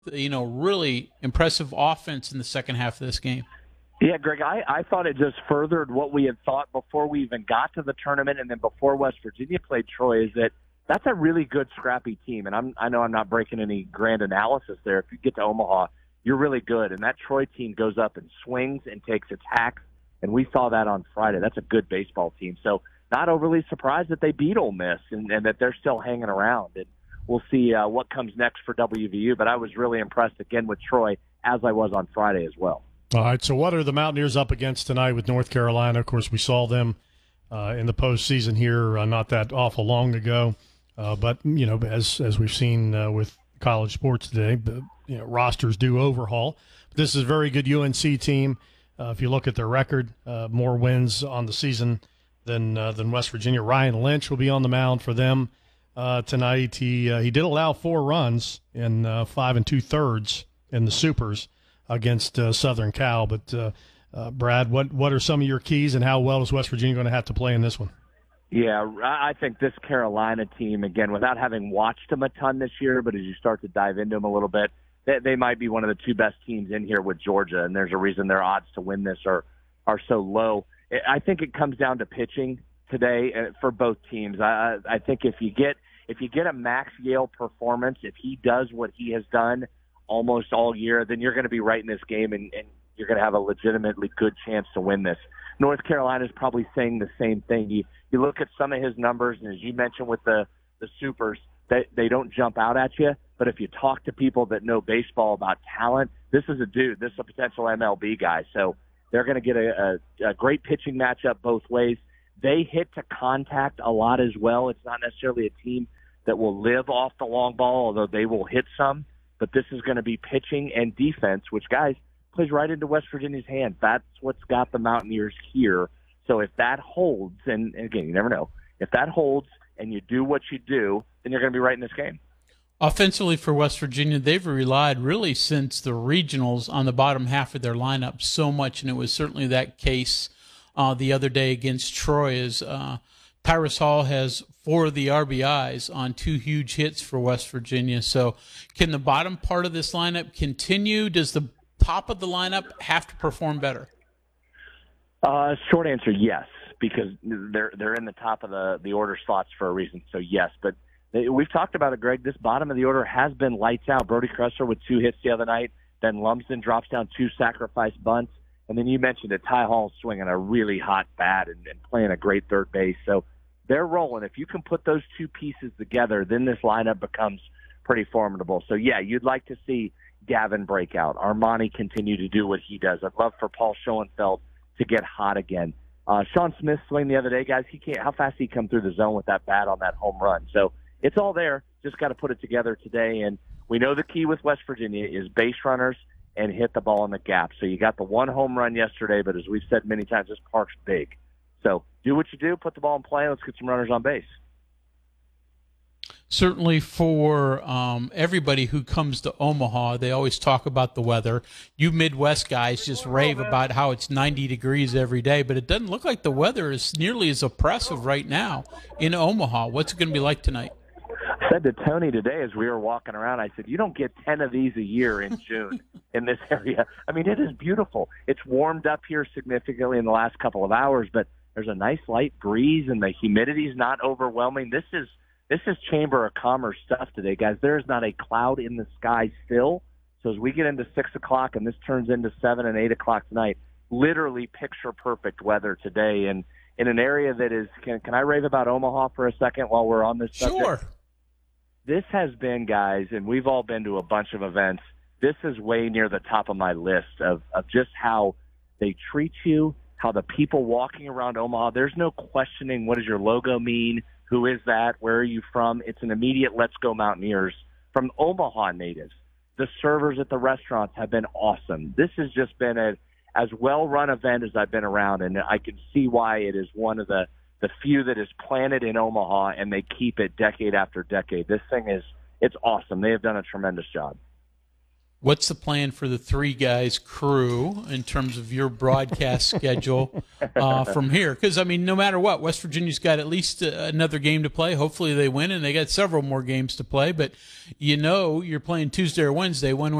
really impressive offense in the second half of this game. Yeah, Greg, I thought it just furthered what we had thought before we even got to the tournament and then before West Virginia played Troy, is that that's a really good, scrappy team. And I know I'm not breaking any grand analysis there. If you get to Omaha, you're really good. And that Troy team goes up and swings and takes attacks, and we saw that on Friday. That's a good baseball team. So not overly surprised that they beat Ole Miss and that they're still hanging around. And we'll see what comes next for WVU. But I was really impressed again with Troy, as I was on Friday as well. All right, so what are the Mountaineers up against tonight with North Carolina? Of course, we saw them in the postseason here not that awful long ago. But, as we've seen with college sports today, rosters do overhaul. This is a very good UNC team. If you look at their record, more wins on the season than West Virginia. Ryan Lynch will be on the mound for them tonight. He did allow 4 runs in 5 2/3 in the Supers against Southern Cal. But, Brad, what are some of your keys, and how well is West Virginia going to have to play in this one? Yeah, I think this Carolina team, again, without having watched them a ton this year, but as you start to dive into them a little bit, they might be one of the 2 best teams in here with Georgia, and there's a reason their odds to win this are so low. I think it comes down to pitching today for both teams. I think if you get a Max Yale performance, if he does what he has done almost all year, then you're going to be right in this game, and you're going to have a legitimately good chance to win this. North Carolina is probably saying the same thing. You look at some of his numbers, and as you mentioned with the Supers, they don't jump out at you. But if you talk to people that know baseball about talent, this is a dude. This is a potential MLB guy. So they're going to get a great pitching matchup both ways. They hit to contact a lot as well. It's not necessarily a team that will live off the long ball, although they will hit some. But this is going to be pitching and defense, which, guys, plays right into West Virginia's hand. That's what's got the Mountaineers here. So if that holds, and again, you never know, if that holds and you do what you do, then you're going to be right in this game. Offensively for West Virginia, they've relied really since the regionals on the bottom half of their lineup so much, and it was certainly that case the other day against Troy. As Tyrus Hall has 4 of the RBIs on 2 huge hits for West Virginia. So can the bottom part of this lineup continue? Does the top of the lineup have to perform better? Short answer, yes, because they're in the top of the order slots for a reason. So yes, but we've talked about it, Greg. This bottom of the order has been lights out. Brody Kressler with 2 hits the other night. Then Lumsden drops down 2 sacrifice bunts, and then you mentioned it. Ty Hall swinging a really hot bat and playing a great third base. So they're rolling. If you can put those 2 pieces together, then this lineup becomes pretty formidable. So yeah, you'd like to see Gavin break out. Armani continue to do what he does. I'd love for Paul Schoenfeld to get hot again. Sean Smith swing the other day, guys. How fast he come through the zone with that bat on that home run. So it's all there. Just got to put it together today. And we know the key with West Virginia is base runners and hit the ball in the gap. So you got the 1 home run yesterday, but as we've said many times, this park's big. So do what you do, put the ball in play, and let's get some runners on base. Certainly for everybody who comes to Omaha, they always talk about the weather. You Midwest guys just rave about how it's 90 degrees every day, but it doesn't look like the weather is nearly as oppressive right now in Omaha. What's it going to be like tonight? I said to Tony today as we were walking around, I said, you don't get 10 of these a year in June in this area. I mean, it is beautiful. It's warmed up here significantly in the last couple of hours, but there's a nice light breeze and the humidity is not overwhelming. This is Chamber of Commerce stuff today, guys. There is not a cloud in the sky still. So as we get into 6 o'clock and this turns into 7 and 8 o'clock tonight, literally picture-perfect weather today. And in an area that is – can I rave about Omaha for a second while we're on this subject? Sure. This has been, guys, and we've all been to a bunch of events, this is way near the top of my list of just how they treat you, how the people walking around Omaha, there's no questioning what does your logo mean, who is that, where are you from? It's an immediate let's go Mountaineers from Omaha natives. The servers at the restaurants have been awesome. This has just been as well-run event as I've been around, and I can see why it is one of the few that is planted in Omaha, and they keep it decade after decade. This thing it's awesome. They have done a tremendous job. what's the plan for the Three Guys crew in terms of your broadcast schedule from here? Because, I mean, no matter what, West Virginia's got at least another game to play. Hopefully they win, and they got several more games to play. But, you're playing Tuesday or Wednesday, one